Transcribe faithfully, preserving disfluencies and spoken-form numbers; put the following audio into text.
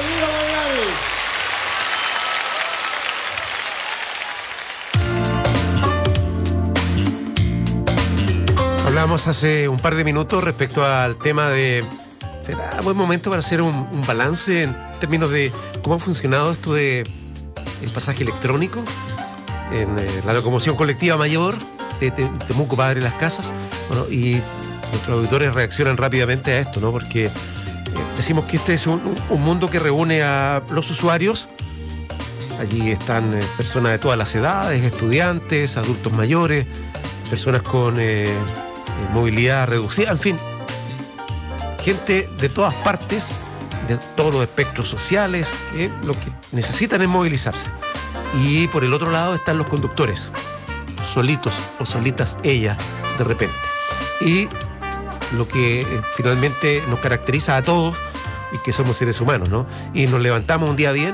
Elvira Molinari. Hablábamos hace un par de minutos respecto al tema de ¿será buen momento para hacer un, un balance en términos de cómo ha funcionado esto de el pasaje electrónico en eh, la locomoción colectiva mayor de, de Temuco, Padre Las Casas? Bueno, y nuestros auditores reaccionan rápidamente a esto, ¿no? Porque eh, decimos que este es un, un mundo que reúne a los usuarios. Allí están eh, personas de todas las edades, estudiantes, adultos mayores, personas con eh, eh, movilidad reducida, en fin, gente de todas partes, de todos los espectros sociales, que lo que necesitan es movilizarse. Y por el otro lado están los conductores, solitos o solitas ellas de repente. Y lo que eh, finalmente nos caracteriza a todos es que somos seres humanos, ¿no? Y nos levantamos un día bien